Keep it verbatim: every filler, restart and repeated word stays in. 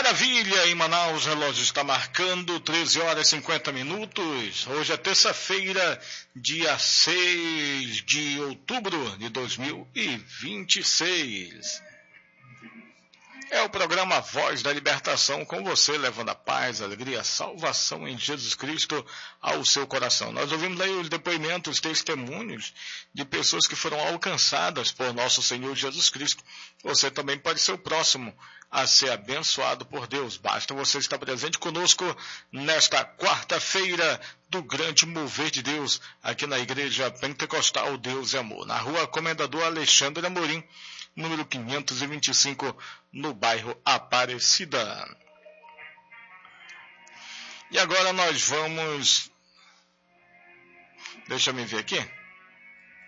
Maravilha, em Manaus o relógio está marcando treze horas e cinquenta minutos. Hoje é terça-feira, dia seis de outubro de dois mil e vinte e seis. É o programa Voz da Libertação, com você, levando a paz, a alegria, a salvação em Jesus Cristo ao seu coração. Nós ouvimos aí os depoimentos, os testemunhos de pessoas que foram alcançadas por nosso Senhor Jesus Cristo. Você também pode ser o próximo a ser abençoado por Deus. Basta você estar presente conosco nesta quarta-feira do grande mover de Deus, aqui na Igreja Pentecostal Deus é Amor, na rua Comendador Alexandre Amorim, número quinhentos e vinte e cinco, no bairro Aparecida. E agora nós vamos... Deixa eu me ver aqui.